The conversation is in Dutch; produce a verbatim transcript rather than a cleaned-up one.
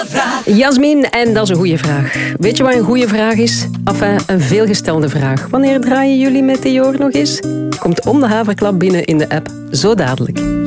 Jasmin, en dat is een goede vraag. Weet je wat een goede vraag is? Enfin, een veelgestelde vraag. Wanneer draaien jullie met Meteor nog eens? Komt om de Haverklap binnen in de app. Zo dadelijk.